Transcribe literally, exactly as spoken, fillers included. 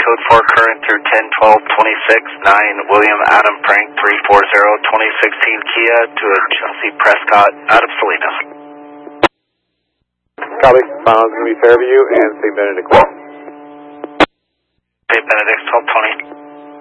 code four current through ten twelve twenty-six, nine William Adam Frank three four zero twenty sixteen Kia to a Chelsea Prescott out of Salinas. Copy. Final is going to be Fairview and Saint Benedict. Saint Benedict twelve twenty.